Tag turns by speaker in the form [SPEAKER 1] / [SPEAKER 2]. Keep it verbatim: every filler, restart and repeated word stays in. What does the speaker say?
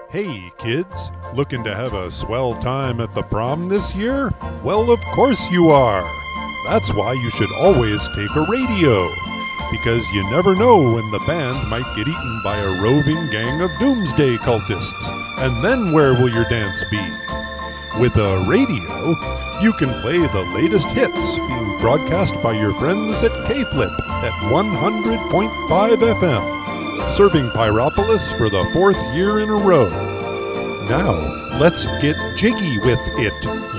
[SPEAKER 1] Hey kids, looking to have a swell time at the prom this year? Well, of course you are. That's why you should always take a radio, because you never know when the band might get eaten by a roving gang of doomsday cultists, and then where will your dance be? With a radio, you can play the latest hits being broadcast by your friends at K-Flip at one hundred point five F M, serving Pyropolis for the fourth year in a row. Now, let's get jiggy with it,